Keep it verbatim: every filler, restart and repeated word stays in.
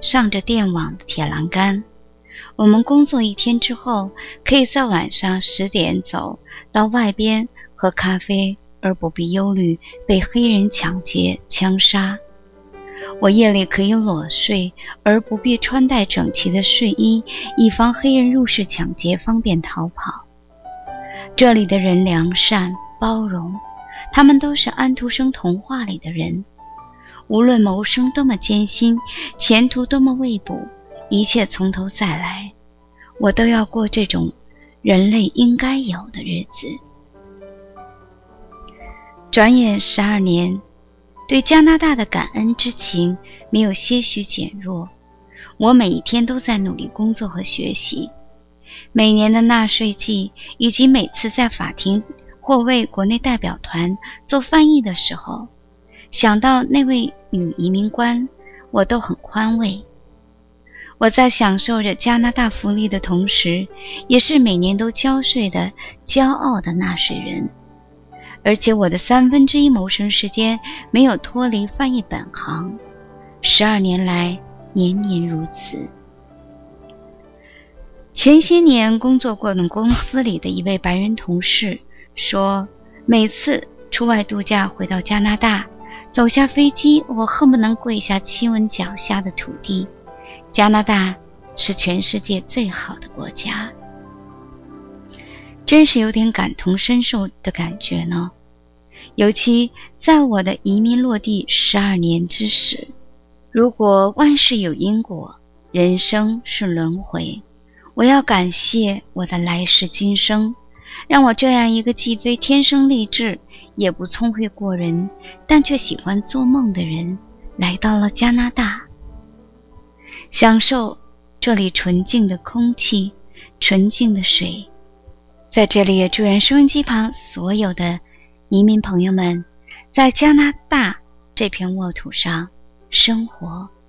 上着电网的铁栏杆。我们工作一天之后，可以在晚上十点走到外边喝咖啡，而不必忧虑被黑人抢劫枪杀。我夜里可以裸睡，而不必穿戴整齐的睡衣，以防黑人入室抢劫，方便逃跑。这里的人良善包容，他们都是安徒生童话里的人。无论谋生多么艰辛，前途多么未卜，一切从头再来，我都要过这种人类应该有的日子。转眼十二年，对加拿大的感恩之情没有些许减弱。我每一天都在努力工作和学习。每年的纳税季，以及每次在法庭或为国内代表团做翻译的时候，想到那位女移民官，我都很宽慰。我在享受着加拿大福利的同时，也是每年都交税的骄傲的纳税人。而且我的三分之一谋生时间没有脱离翻译本行，十二年来年年如此。前些年工作过的公司里的一位白人同事说，每次出外度假回到加拿大，走下飞机，我恨不能跪下亲吻脚下的土地。加拿大是全世界最好的国家。真是有点感同身受的感觉呢。尤其在我的移民落地十二年之时，如果万事有因果，人生是轮回，我要感谢我的来世今生，让我这样一个既非天生丽质，也不聪慧过人，但却喜欢做梦的人，来到了加拿大，享受这里纯净的空气，纯净的水。在这里也祝愿收音机旁所有的移民朋友们，在加拿大这片沃土上生活